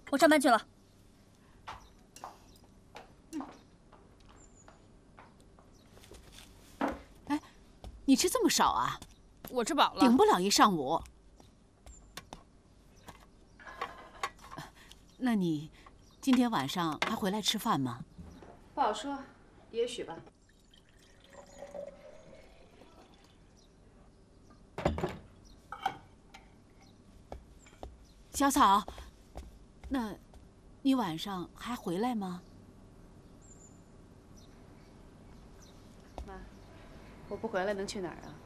我上班去了。 哎，你吃这么少啊？ 我吃饱了， 顶不了一上午。那你今天晚上还回来吃饭吗？ 不好说，也许吧。 小草，那，你晚上还回来吗？ 妈，我不回来能去哪儿啊？